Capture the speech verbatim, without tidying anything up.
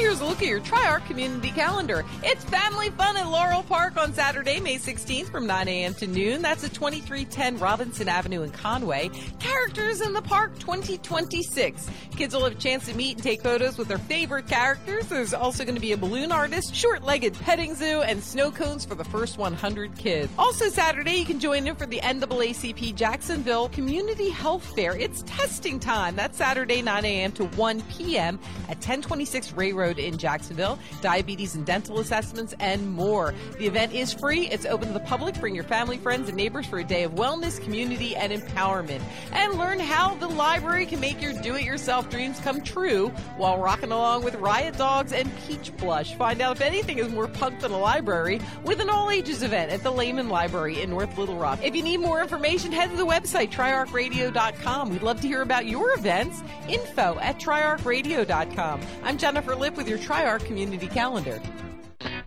here's a look at your Tri-Arc community calendar. It's family fun at Laurel Park on Saturday, May sixteenth from nine a.m. to noon. That's at twenty-three ten Robinson Avenue in Conway. Characters in the Park twenty twenty-six. Kids will have a chance to meet and take photos with their favorite characters. There's also going to be a balloon artist, short-legged petting zoo, and snow cones for the first one hundred kids. Also Saturday, you can join in for the N double A C P Jacksonville Community Health Fair. It's testing time. That's Saturday, nine a.m. to one p.m. at ten twenty-six Ray Road in Jacksonville. Diabetes and dental assessments and more. The event is free. It's open to the public. Bring your family, friends, and neighbors for a day of wellness, community, and empowerment. And learn how the library can make your do-it-yourself dreams come true while rocking along with Riot Dogs and Peach Blush. Find out if anything is more punk than a library with an all-ages event at the Lehman Library in North Little Rock. If you need more information, head to the website, tri arc radio dot com. We'd love to hear about your events. Info at tri arc radio dot com. I'm Jennifer Lipp with your Tri-Arc Community Calendar.